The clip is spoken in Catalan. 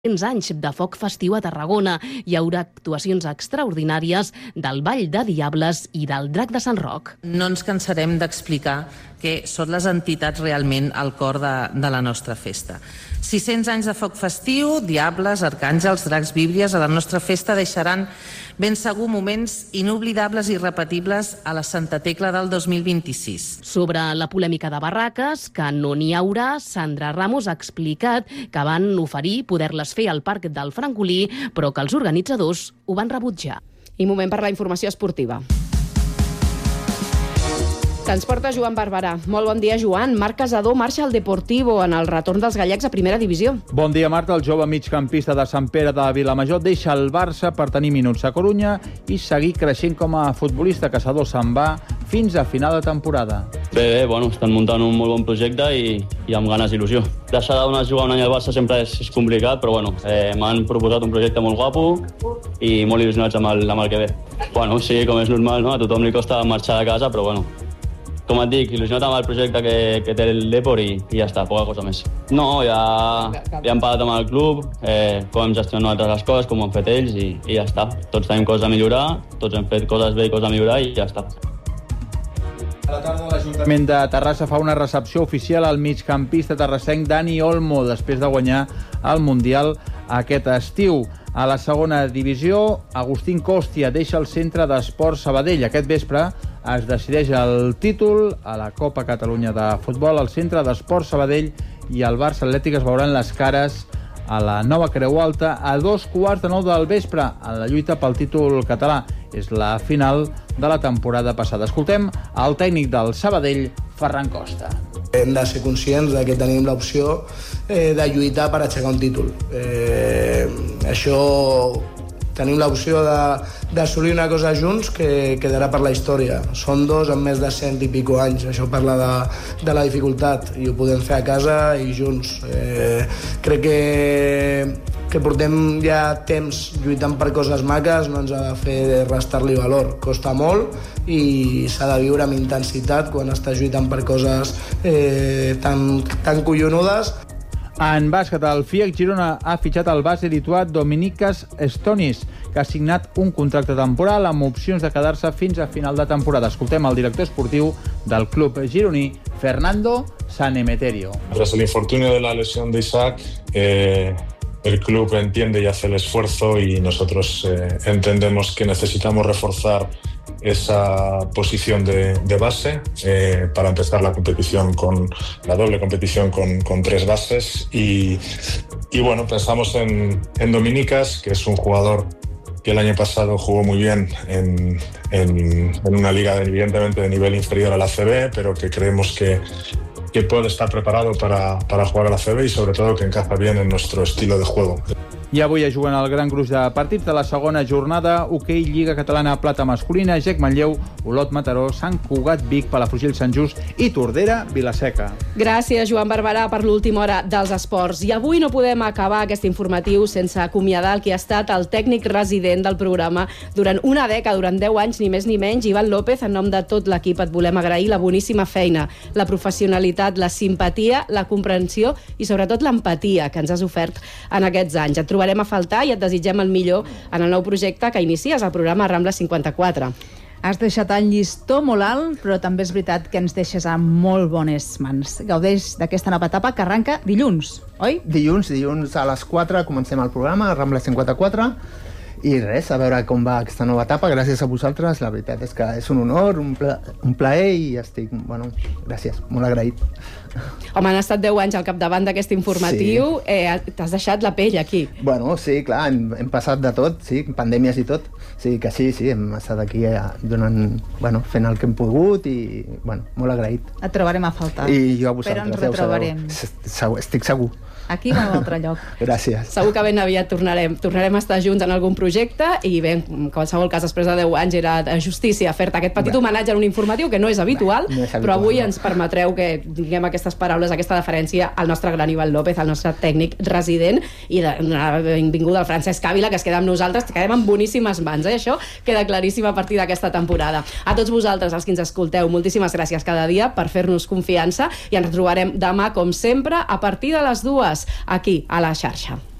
anys de foc festiu a Tarragona. Hi haurà actuacions extraordinàries del Ball de Diables i del Drac de Sant Roc. No ens cansarem d'explicar que són les entitats realment al cor de la nostra festa. 600 anys de foc festiu, diables, arcàngels, dracs, bíblies, a la nostra festa deixaran ben segur moments inoblidables i irrepetibles a la Santa Tecla del 2026. Sobre la polèmica de barraques, que no n'hi haurà, Sandra Ramos ha explicat que van oferir poder-les fer al Parc del Francolí, però que els organitzadors ho van rebutjar. I moment per la informació esportiva. Ens porta Joan Barberà. Molt bon dia, Joan. Marc Casador marxa al Deportivo en el retorn dels gallecs a primera divisió. Bon dia, Marta. El jove migcampista de Sant Pere de Vilamajor deixa el Barça per tenir minuts a Corunya i seguir creixent com a futbolista. Casador se'n va fins a final de temporada. Bé, estan muntant un molt bon projecte i amb ganes i il·lusió. Deixar de jugar un any al Barça sempre és complicat, però m'han proposat un projecte molt guapo i molt il·lusionats amb el que ve. Sí, com és normal, no? A tothom li costa marxar de casa, però com et dic, il·lusionat amb el projecte que té el Depor i ja està, poca cosa més. No, ja hem parlat amb el club, com hem gestionat nosaltres les coses, com ho han fet ells i ja està. Tots tenim coses a millorar, tots hem fet coses bé i coses a millorar i ja està. A la tarda l'Ajuntament de Terrassa fa una recepció oficial al migcampista terrassenc Dani Olmo després de guanyar el Mundial aquest estiu. A la segona divisió, Agustín Costia deixa el Centre d'Esports Sabadell. Aquest vespre es decideix el títol a la Copa Catalunya de Futbol. El Centre d'Esports Sabadell i el Barça Atlètic es veuran les cares a la nova Creu Alta a 2:15 del vespre en la lluita pel títol català. És la final de la temporada passada. Escoltem el tècnic del Sabadell, Ferran Costa. Hem de ser conscients que tenim l'opció de lluitar per aixecar un títol. Tenim l'opció d'assolir una cosa junts que quedarà per la història. Són dos amb més de 100 i pico anys. Això parla de la dificultat i ho podem fer a casa i junts. Crec que portem ja temps lluitant per coses maques, no ens ha de fer restar-li valor. Costa molt i s'ha de viure amb intensitat quan estàs lluitant per coses tan collonudes. En bàsquet, el FIEC Girona ha fitxat el base lituà Dominykas Stonis, que ha signat un contracte temporal amb opcions de quedar-se fins a final de temporada. Escoltem el director esportiu del club gironí, Fernando Sanemeterio. Tras el infortunio de la lesión de Isaac, el club entiende y hace el esfuerzo y nosotros entendemos que necesitamos reforzar esa posición de base para empezar la competición con la doble competición con 3 bases y pensamos en Dominykas, que es un jugador que el año pasado jugó muy bien en una liga evidentemente de nivel inferior a la ACB, pero que creemos que puede estar preparado para jugar a la ACB y sobre todo que encaja bien en nuestro estilo de juego. I avui es juguen el gran gruix de partits de la segona jornada. Hoquei, Lliga Catalana Plata Masculina, Gec Manlleu, Olot Mataró, Sant Cugat Vic, Palafrugell Sant Just i Tordera Vilaseca. Gràcies, Joan Barberà, per l'última hora dels esports. I avui no podem acabar aquest informatiu sense acomiadar el que ha estat el tècnic resident del programa durant una dècada, durant 10 anys, ni més ni menys. Ivan López, en nom de tot l'equip, et volem agrair la boníssima feina, la professionalitat, la simpatia, la comprensió i sobretot l'empatia que ens has ofert en aquests anys. Et trobarem a faltar i et desitgem el millor en el nou projecte que inicies, el programa Rambla 54. Has deixat el llistó molt alt, però també és veritat que ens deixes a molt bones mans. Gaudeix d'aquesta nova etapa que arranca dilluns, oi? Dilluns a les 4 comencem el programa Rambla 54 i res, a veure com va aquesta nova etapa. Gràcies a vosaltres, la veritat és que és un honor, un plaer i estic, gràcies, molt agraït. Home, han estat 10 anys al capdavant d'aquest informatiu, sí. T'has deixat la pell aquí. Sí, clar, hem passat de tot, sí, pandèmies i tot. Sí, que sí, hem estat aquí fent el que hem pogut i, molt agraït. Et trobarem a faltar. I jo a vosaltres. Però ens retrobarem. Estic segur. Aquí o en un altre lloc. Gràcies. Segur que ben aviat tornarem a estar junts en algun projecte i bé, en qualsevol cas, després de 10 anys era de justícia fer-te aquest petit homenatge en un informatiu que no és habitual, però avui ens permetreu que diguem aquestes paraules, aquesta deferència al nostre gran Ivan López, al nostre tècnic resident i donar benvinguda al Francesc Ávila, que es queda amb nosaltres, que quedem en boníssimes mans, Això queda claríssim a partir d'aquesta temporada. A tots vosaltres, els que ens escolteu, moltíssimes gràcies cada dia per fer-nos confiança i ens trobarem demà, com sempre, a partir de les 2 aquí a la xarxa.